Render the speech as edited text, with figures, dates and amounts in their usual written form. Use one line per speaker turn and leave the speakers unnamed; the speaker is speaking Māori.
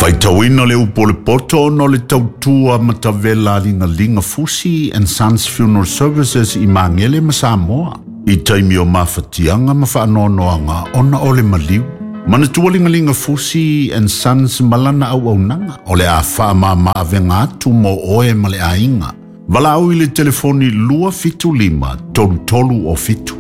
Faitawina le upole poto no le tautua matavela linga Fusi and Sons Funeral Services I Mangele ma Samoa. I taimi o mawhatianga ma whaanoanoanga ona ole maliu. Mana tualinga Fusi and Sons malana au nanga. Ole a wha ma avenga atu mo oe ma le ainga. Walau I le telefoni lua fitu lima, tolu o fitu.